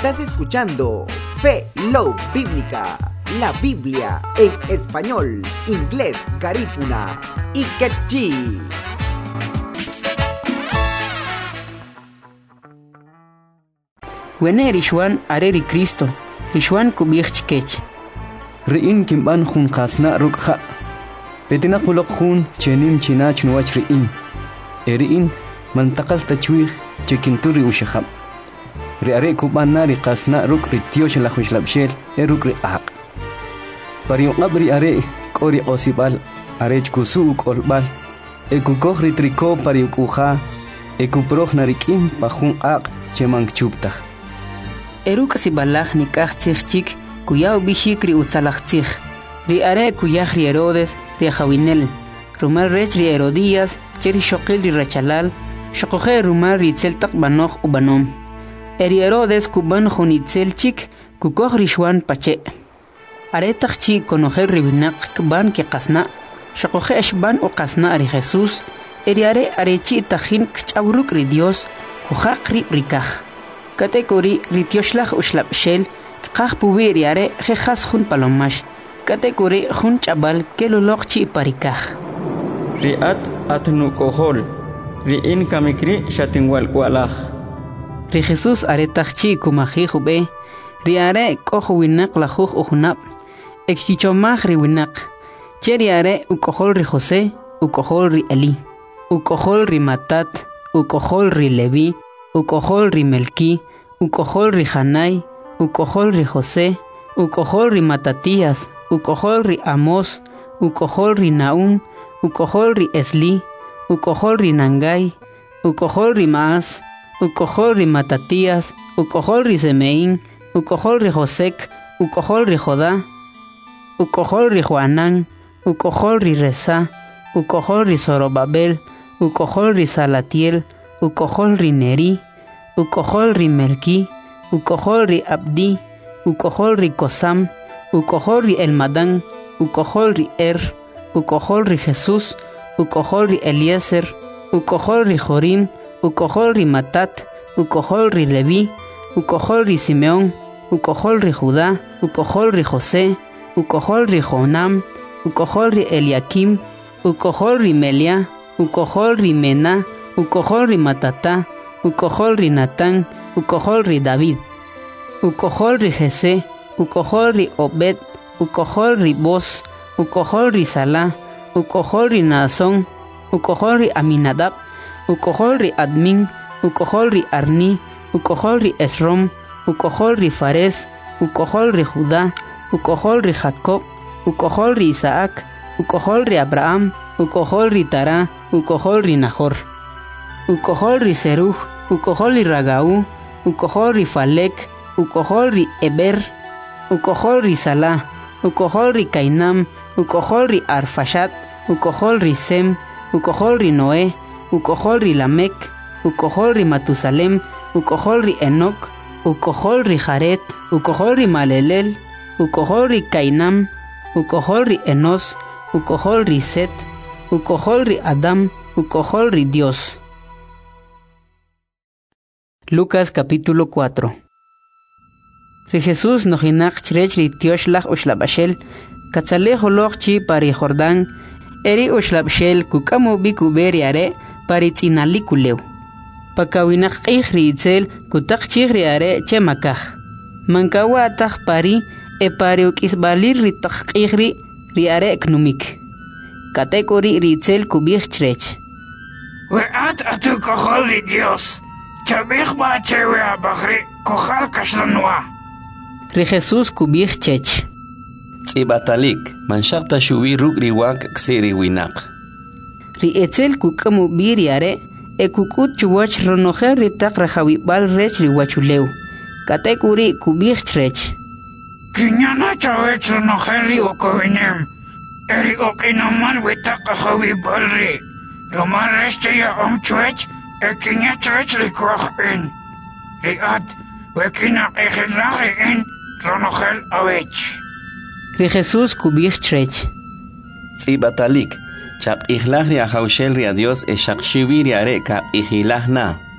Estás escuchando Fe Love Bíblica, la Biblia en español, inglés, garífuna y quechí. Wene Rishwan are Cristo, Rishwan kubich kech. Ri'in kimban khun qasna rukha. Betina qulok khun chenim chinach nuwach ri'in. Eri'in mantaqal tachwih chekinturi ushahab. Ri'are kuban nari qasna ruk ritiosh la khushlabshel eruk ri'aq. Pariyoqab ri'are qori osibal arech kusu qolbal. Ekukokh ritriko pariyukuha ekuprokh narikim pajun aq chemankchuptaj. Eruk sibalach nikach tzich kuyaw bishikri utzalachtzich. Ri'are kuyach ri Herodes ri Jawinel. Rumar rech ri Herodías cheri shokil ri Rechalal. Shokoje rumar ri tzeltak banoch ubanom. Eri Herodes kuban jonitzel chik kukoch rishwan pache. Aretach chi konojer ribinak kban ke qasna. Shokoje eshban o qasna ari Jesús. Eri are chi tajin kchauruk ri Dios kujaq ri rikaj. Kategori ritioslach ushlabshel kqaj puwi riare jejas jun palomash. Kategori jun chabal kelolok chi parikaj. Riat atnu kohol. Riin kamikri shatingwal kualaj. Ri Jesús aretach chi kumaji jube. Riare kojo winak la juj ujunab. Ekhichomaj ri winak. Cheriare ukohol ri José, ukohol ri Eli. Ukohol ri Matat, ukohol ri Levi. Ukohol ri Melki, ukohol ri Hanai, ukohol ri José, ukohol ri Matatías, ukohol ri Amos, ukohol ri Naum, ukohol ri Esli, ukohol ri Nangai, ukohol ri Maas, ukohol ri Matatías, ukohol ri Semeín, ukohol ri Josek, ukohol ri Jodá, ukohol ri Joanán, ukohol ri Resa, ukohol ri Zorobabel, ukohol ri Salatiel, ukohol ri Neri, ukohol ri Melki, ukohol ri Abdi, ukohol ri Kosam, ukohol ri Elmadán, ukohol ri ukohol ri Jesús, ukohol ri Eliezer, ukohol ri Jorim, ukohol ri Matat, ukohol ri Levi, ukohol ri Simeón, ukohol ri Judá, ukohol ri José, ukohol ri Jonam, ukohol ri Eliakim, ukohol ri Melia, ukohol ri Mena, ukohol ri Matatá, ukohol ri Natán, ukohol ri David, ukohol ri Jesé, ukohol ri Obed, ukohol ri Boz, ukohol ri Salá, ukohol ri Naasón, ukohol ri Aminadab, ukohol ri Admin, ukohol ri Arni, ukohol ri Esrom, ukohol ri Fares, ukohol ri Judá, ukohol ri Jacob, ukohol ri Isaac, ukohol ri Abraham, ukohol ri Tará, ukohol ri Nahor. Ukohol ri Seruj, ukohol ri Ragaú, ukohol ri Falek, ukohol ri Eber, ukohol ri Salá, ukohol ri Cainam, ukohol ri Arfashat, ukohol ri Sem, ukohol ri Noé, ukohol ri Lamek, ukohol ri Matusalem, ukohol ri Enoc, ukohol ri Jaret, ukohol ri Malelel, ukohol ri Cainam, ukohol ri Enos, ukohol ri Set, ukohol ri Adam, ukohol ri Dios. Lucas capítulo 4. Ri Jesús nojinak chrech ri tioshlach ushlabashel, katzale holoch chi pari Jordán, eri ushlabshel kukamu bikuberi are pari tzinalikuleu. Pakawinak ri itzel kutak ri are chemakaj. Mankawa ataj pari e pari ukisbalir ri takri ri are knumik. Kategori ri itzel kubich chrech. Weat atu kohol ri Dios. Chabich ba chewe abagri kohal kashanwa. Ri Jesús kubich chech. Tzibatalik manshakta shubi ruk riwak ksiri winak. Ri etzel kukamu biri are e kukut chuwach ronojer ri tak rajawibal rech ri wachuleu. Kategori kubich chrech. Kinyana chawech ronojer ri okowinem. Eri okinaman witak rajawibal ri. Roman reste ya omchwech. Ekinya church likwach in. Riat, wekina egenlach in, ronogel awech. Ri Jesús kubich trech. Tzibatalik, chap ihlach ri ahaushel ri a Dios e shakshivi ri are kap ihilach na.